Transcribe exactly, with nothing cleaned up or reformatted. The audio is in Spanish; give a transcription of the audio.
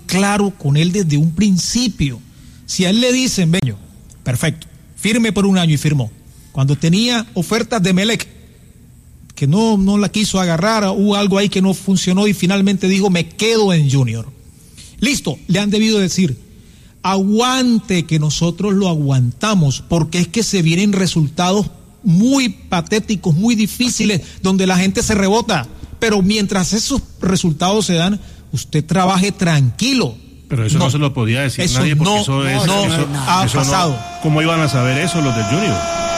claro con él desde un principio. Si a él le dicen, Beño, perfecto, firme por un año, y firmó. Cuando tenía ofertas de Melec, que no, no la quiso agarrar, hubo algo ahí que no funcionó y finalmente dijo, me quedo en Junior. Listo, le han debido decir, aguante, que nosotros lo aguantamos, porque es que se vienen resultados muy patéticos, muy difíciles, donde la gente se rebota, pero mientras esos resultados se dan, usted trabaje tranquilo. Pero eso no, no se lo podía decir eso nadie, porque no, eso es... no, eso, ha eso pasado. No, ¿cómo iban a saber eso los del Junior?